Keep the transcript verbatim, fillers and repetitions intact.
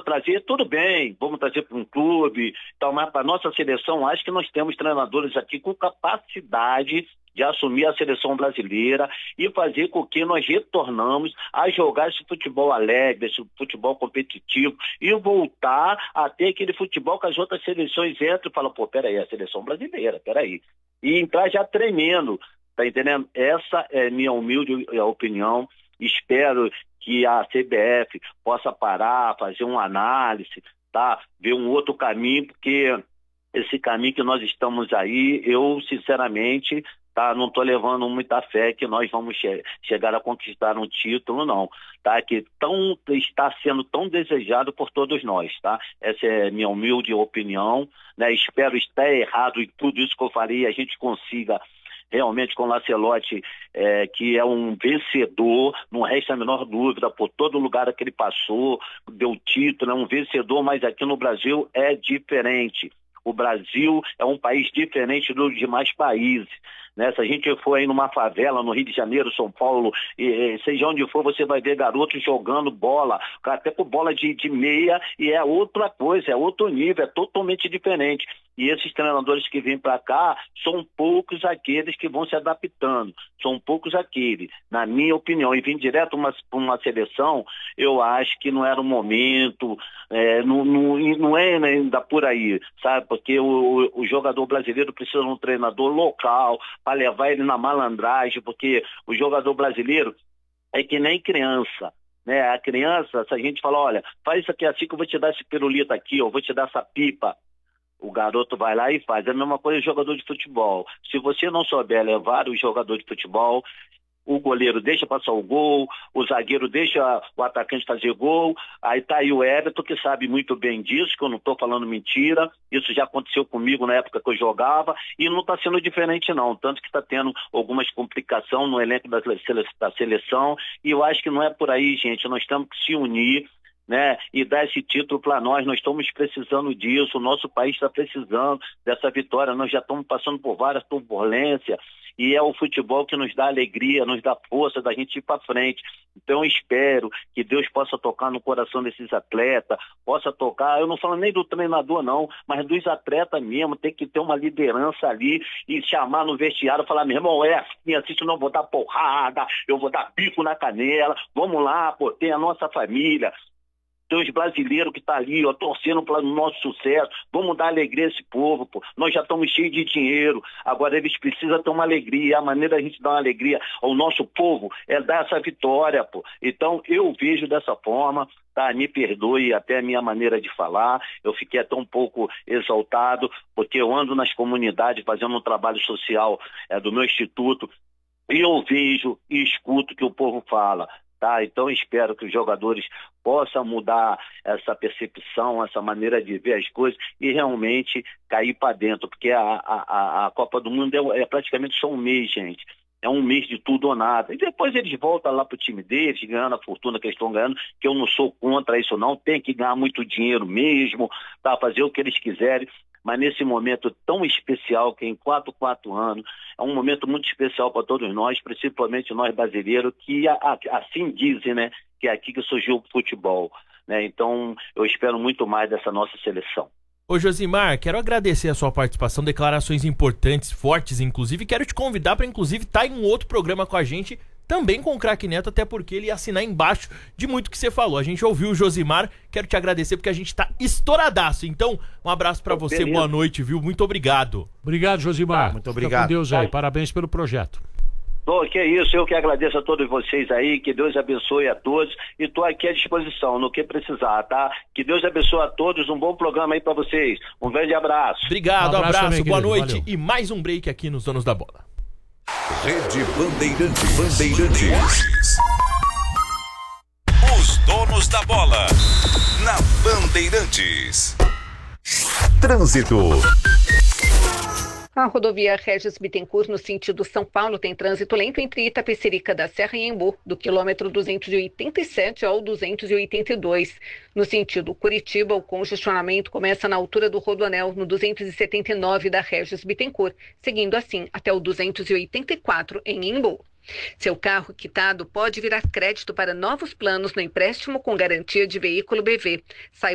trazer, tudo bem, vamos trazer para um clube, tal, mas para a nossa seleção, acho que nós temos treinadores aqui com capacidade de assumir a seleção brasileira e fazer com que nós retornamos a jogar esse futebol alegre, esse futebol competitivo e voltar a ter aquele futebol que as outras seleções entram e falam, pô, peraí, é a seleção brasileira, peraí. E entrar já tremendo, tá entendendo? Essa é minha humilde opinião. Espero que a C B F possa parar, fazer uma análise, tá? Ver um outro caminho, porque esse caminho que nós estamos aí, eu, sinceramente, tá, não estou levando muita fé que nós vamos che- chegar a conquistar um título, não, tá? Que tão, está sendo tão desejado por todos nós, tá? Essa é a minha humilde opinião, né? Espero estar errado em tudo isso que eu falei e a gente consiga realmente com o Lancelotti, é, que é um vencedor, não resta a menor dúvida, por todo lugar que ele passou, deu título, é um vencedor, mas aqui no Brasil é diferente. O Brasil é um país diferente dos demais países, né? Se a gente for aí numa favela, no Rio de Janeiro, São Paulo, e, e, seja onde for, você vai ver garotos jogando bola, até com bola de, de meia, e é outra coisa, é outro nível, é totalmente diferente. E esses treinadores que vêm para cá, são poucos aqueles que vão se adaptando, são poucos aqueles, na minha opinião. E vir direto para uma, uma seleção, eu acho que não era o momento, é, não, não, não é ainda por aí, sabe? Porque o, o jogador brasileiro precisa de um treinador local para levar ele na malandragem, porque o jogador brasileiro é que nem criança. Né? A criança, se a gente fala, olha, faz isso aqui assim que eu vou te dar esse pirulito aqui, eu vou te dar essa pipa. O garoto vai lá e faz. É a mesma coisa o jogador de futebol. Se você não souber levar o jogador de futebol, o goleiro deixa passar o gol, o zagueiro deixa o atacante fazer gol, aí tá aí o Everton, que sabe muito bem disso, que eu não estou falando mentira, isso já aconteceu comigo na época que eu jogava, e não está sendo diferente não, tanto que está tendo algumas complicações no elenco da seleção, e eu acho que não é por aí, gente, nós temos que se unir, né, e dar esse título para nós, nós estamos precisando disso, o nosso país está precisando dessa vitória, nós já estamos passando por várias turbulências, e é o futebol que nos dá alegria, nos dá força da gente ir para frente. Então eu espero que Deus possa tocar no coração desses atletas, possa tocar, eu não falo nem do treinador não, mas dos atletas mesmo, tem que ter uma liderança ali e chamar no vestiário, falar, meu irmão, é assim, assim, senão eu vou dar porrada, eu vou dar bico na canela, vamos lá, pô, tem a nossa família, tem os brasileiros que estão tá ali, ó, torcendo para o nosso sucesso. Vamos dar alegria a esse povo, pô. Nós já estamos cheios de dinheiro. Agora eles precisam ter uma alegria. A maneira da gente dar uma alegria ao nosso povo é dar essa vitória, pô. Então eu vejo dessa forma, tá? Me perdoe até a minha maneira de falar. Eu fiquei até um pouco exaltado, porque eu ando nas comunidades fazendo um trabalho social é, do meu instituto e eu vejo e escuto o que o povo fala. Tá, então espero que os jogadores possam mudar essa percepção, essa maneira de ver as coisas e realmente cair para dentro, porque a, a, a Copa do Mundo é, é praticamente só um mês, gente. É um mês de tudo ou nada. E depois eles voltam lá pro time deles, ganhando a fortuna que eles estão ganhando, que eu não sou contra isso não, tem que ganhar muito dinheiro mesmo, tá, fazer o que eles quiserem. Mas nesse momento tão especial, que é em quatro, quatro anos, é um momento muito especial para todos nós, principalmente nós brasileiros, que a, a, assim dizem, né, que é aqui que surgiu o futebol, né? Então, eu espero muito mais dessa nossa seleção. Ô Josimar, quero agradecer a sua participação, declarações importantes, fortes, inclusive, quero te convidar para, inclusive, estar em um outro programa com a gente, também com o Craque Neto, até porque ele ia assinar embaixo de muito que você falou. A gente ouviu o Josimar, quero te agradecer porque a gente tá estouradaço. Então, um abraço pra você, beleza. Boa noite, viu? Muito obrigado. Obrigado, Josimar. Tá, muito obrigado. Fica com Deus aí, parabéns pelo projeto. Pô, que isso, eu que agradeço a todos vocês aí, que Deus abençoe a todos e tô aqui à disposição no que precisar, tá? Que Deus abençoe a todos, um bom programa aí pra vocês. Um grande abraço. Obrigado, um abraço, abraço boa noite. Valeu. E mais um break aqui nos Donos da Bola. Rede Bandeirantes. Bandeirantes. Os Donos da Bola. Na Bandeirantes. Trânsito. A rodovia Regis Bittencourt, no sentido São Paulo, tem trânsito lento entre Itapecerica da Serra e Embu, do quilômetro duzentos e oitenta e sete ao duzentos e oitenta e dois. No sentido Curitiba, o congestionamento começa na altura do Rodoanel, no duzentos e setenta e nove da Regis Bittencourt, seguindo assim até o duzentos e oitenta e quatro em Embu. Seu carro quitado pode virar crédito para novos planos no empréstimo com garantia de veículo B V. Saiba